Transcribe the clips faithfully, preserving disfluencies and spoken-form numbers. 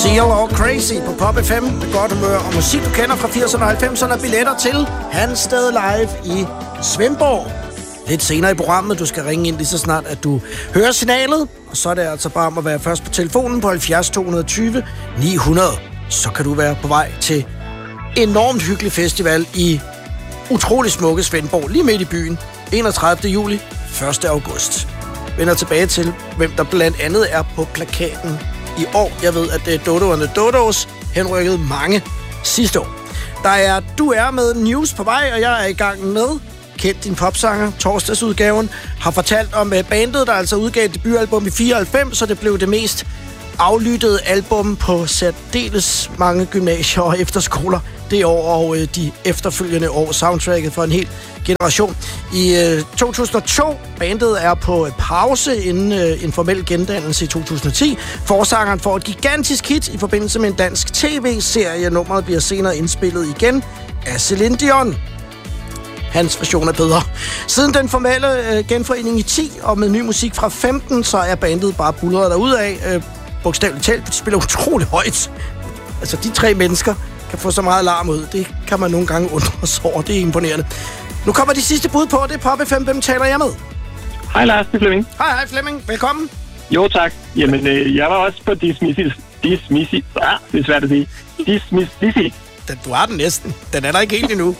Seal or Crazy på Pop F M. Med godt humør og musik, du kender fra firserne og halvfemserne. Billetter til Hansted Live i Svendborg. Lidt senere i programmet, du skal ringe ind lige så snart, at du hører signalet. Og så er det altså bare om at være først på telefonen på halvfjerds to tyve ni hundrede. Så kan du være på vej til enormt hyggelig festival i utrolig smukke Svendborg, lige midt i byen. enogtredivte juli, første august. Vender tilbage til, hvem der blandt andet er på plakaten i år. Jeg ved, at Dodoerne Dodos henrykkede mange sidste år. Der er Du er med news på vej, og jeg er i gang med Kendt din popsanger. Torsdagsudgaven har fortalt om bandet, der altså udgav et debutalbum i fireoghalvfems, så det blev det mest aflyttede album på særdeles mange gymnasier og efterskoler det år, og øh, de efterfølgende år, soundtracket for en hel generation. I øh, to tusind og to, bandet er på pause inden øh, en formel gendannelse i to tusind og ti. Forsangeren får et gigantisk hit i forbindelse med en dansk tv-serie. Nummeret bliver senere indspillet igen af Celine Dion. Hans version er bedre. Siden den formelle øh, genforening i ti, og med ny musik fra femten, så er bandet bare buldret derudad. Øh, bogstaveligt talt, de spiller utrolig højt. Altså, de tre mennesker kan få så meget larm ud. Det kan man nogle gange undre sig over. Det er imponerende. Nu kommer de sidste bud på. Det er Pop F M. Hvem taler jeg med? Hej Lars, det er Flemming. Hej, hej Flemming. Velkommen. Jo, tak. Jamen, øh, jeg var også på Dismissi. Dismissi. Ah, det er svært at sige. Dismissi. Den, du har den næsten. Den er der ikke helt endnu.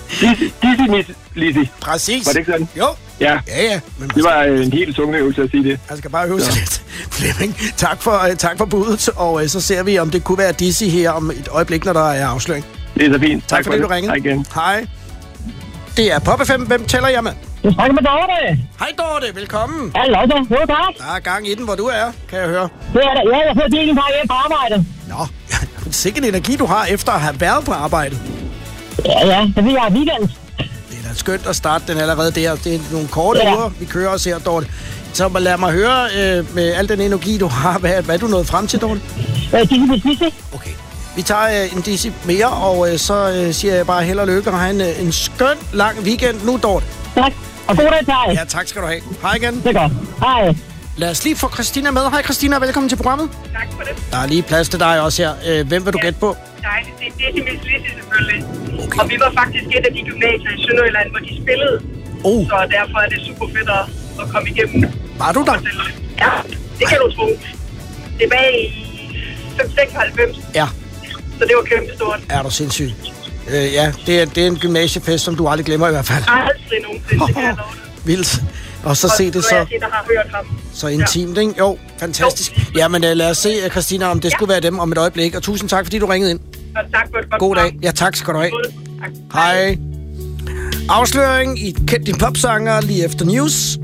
Dismissi. Præcis. Var det ikke sådan? Jo. Ja. Ja, ja. Men det var en helt tunge øvelse at sige det. Jeg skal bare øve sig lidt. Flemming, tak for, uh, tak for budet, og uh, så ser vi, om det kunne være Dizzy her om et øjeblik, når der er afsløring. Det er så fint. Tak, tak for, for det, du ringede. Hej igen. Hej. Det er Pop F M. Hvem tæller jeg med? Du snakker med Dorte. Hej Dorte, velkommen. Hallo, jo tak. Der er gang i den, hvor du er, kan jeg høre. Det er der. Ja, jeg får bilen bare hjem på arbejde. Nå, sikke en energi, du har efter at have været på arbejde. Ja, ja, det vil jeg have weekend. Det er da skønt at starte den allerede der. Det er nogle korte ja. uger, vi kører os her, Dorte. Så lad mig høre øh, med al den energi, du har. Hvad, hvad er du nået frem til, Dorte? Øh, Dizzy. Okay. Vi tager øh, en Dizzy mere, og øh, så øh, siger jeg bare held og lykke og have en, øh, en skøn lang weekend nu, Dorte. Tak, og god dag til dig. Ja, tak skal du have. Hej igen. Det er godt. Hej. Lad os lige få Christina med. Hej Christina, velkommen til programmet. Tak for det. Der er lige plads til dig også her. Øh, hvem vil du ja, gætte på? Dejligt. Det er Dizzy Miss Lizzy selvfølgelig. Okay. Og vi var faktisk et af de gymnasier i Sønderjylland, hvor de spillede. Oh. Så derfor er det super fedt at, at komme igennem. Var du der? Ja, det kan du tro. Det var i seksoghalvfems. Ja. Så det var kæmpe stort. Er du sindssyg? Øh, ja, det er, det er en gymnasiefest, som du aldrig glemmer i hvert fald. Aldrig nogensinde, det kan jeg love dig. Vildt. Og så og se det så... Jeg der har hørt ham. Så intimt, ja. Ikke? Jo, fantastisk. Jo. Jamen, lad os se, Christina, om det ja. skulle være dem om et øjeblik. Og tusind tak, fordi du ringede ind. Og tak for et godt God dag. Ja, tak skal du have. Tak. Hej. Afsløring i Kendt din popsanger lige efter news.